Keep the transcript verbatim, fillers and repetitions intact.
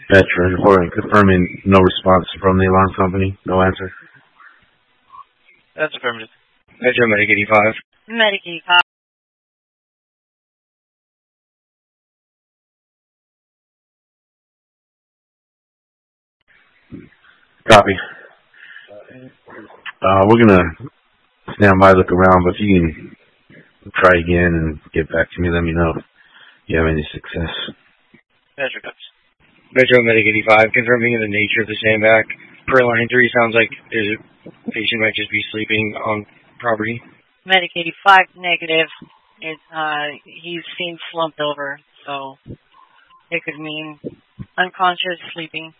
Veteran reporting confirming no response from the alarm company. No answer. That's affirmative. Metro Medic eighty-five. Medic eighty-five. Copy. Uh, we're gonna stand by, look around, but if you can try again and get back to me, let me know if you have any success. Metro comes. Metro Medic eighty-five, confirming the nature of the sandbag. Per line three, sounds like there's a patient might just be sleeping on property. Medic eighty-five, negative. It, uh, he's seen slumped over, so it could mean unconscious, sleeping.